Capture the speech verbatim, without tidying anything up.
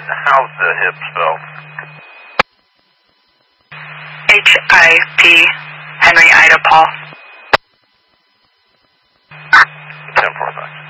how's the hip spelled? H I P, Henry Ida Paul. ten four, thanks.